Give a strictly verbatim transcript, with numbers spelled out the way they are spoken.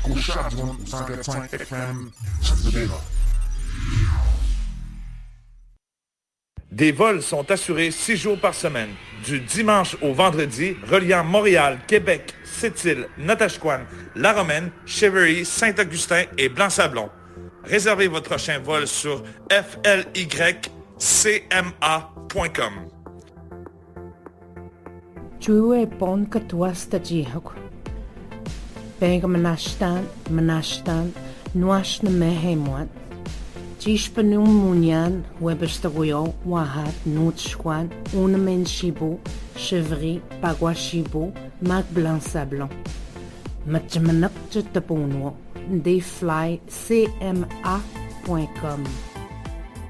au Chardon cent quatre-vingt-cinq F M. C'est bien là. Des vols sont assurés six jours par semaine, du dimanche au vendredi, reliant Montréal, Québec, Sept-Îles, Natashquan, La Romaine, Cheverly, Saint-Augustin et Blanc-Sablon. Réservez votre prochain vol sur f l y c m a point com. Jue pon katwasta jihak. Beg manashtan, manashtan, nuashna mehemwan. Jishpanum munyan, webestagoyo, wahat, nutschwan, unamen shibu, chevry, paguashibu, mag blanc sablon. Matjamanak jetapunwo, they fly c m a point com.